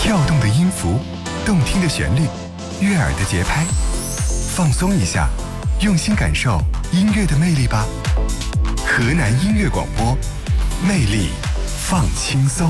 跳动的音符，动听的旋律，悦耳的节拍，放松一下，用心感受音乐的魅力吧。河南音乐广播，魅力放轻松。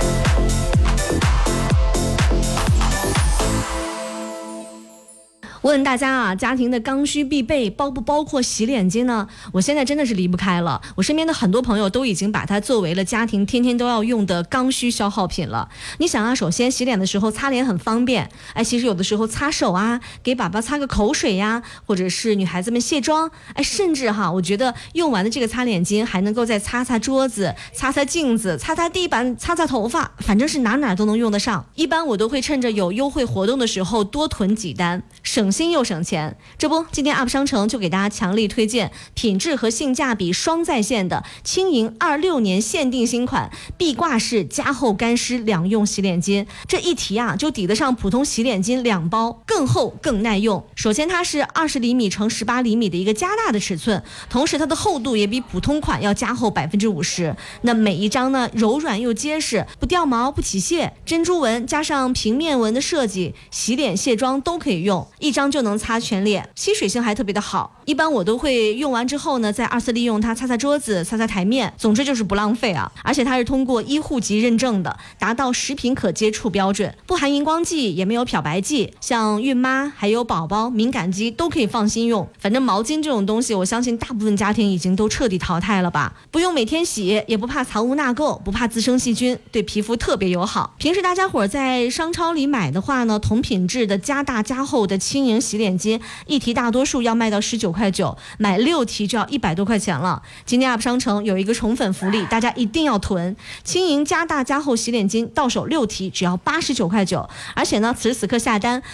问大家啊，家庭的刚需必备包不包括洗脸巾呢？我现在真的是离不开了，我身边的很多朋友都已经把它作为了家庭天天都要用的刚需消耗品了。你想啊，首先洗脸的时候擦脸很方便，其实有的时候擦手啊，给爸爸擦个口水呀，或者是女孩子们卸妆，甚至我觉得用完的这个擦脸巾还能够再擦擦桌子、擦擦镜子、擦擦地板、擦擦头发，反正是哪都能用得上。一般我都会趁着有优惠活动的时候多囤几单，省心又省钱。这不，今天 UP 商城就给大家强力推荐品质和性价比双在线的轻盈26年限定新款壁挂式加厚干湿两用洗脸巾。这一提啊，就抵得上普通洗脸巾2包，更厚更耐用。首先它是20厘米乘18厘米的一个加大的尺寸，同时它的厚度也比普通款要加厚50%。那每一张呢，柔软又结实，不掉毛不起屑，珍珠纹加上平面纹的设计，洗脸卸妆都可以用，一张就能擦全脸，吸水性还特别的好。一般我都会用完之后呢，再2次利用它擦擦桌子、擦擦台面，总之就是不浪费啊。而且它是通过医护级认证的，达到食品可接触标准，不含荧光剂，也没有漂白剂，像孕妈还有宝宝敏感肌都可以放心用。反正毛巾这种东西，我相信大部分家庭已经都彻底淘汰了吧，不用每天洗，也不怕藏污纳垢，不怕滋生细菌，对皮肤特别友好。平时大家伙在商超里买的话呢，同品质的加大加厚的轻盈洗脸巾，一提大多数要卖到19.9块，买6提就要100多块钱了。今天 UP 商城有一个宠粉福利，大家一定要囤轻盈加大加厚洗脸巾，到手6提只要89.9块，而且呢，此时此刻下单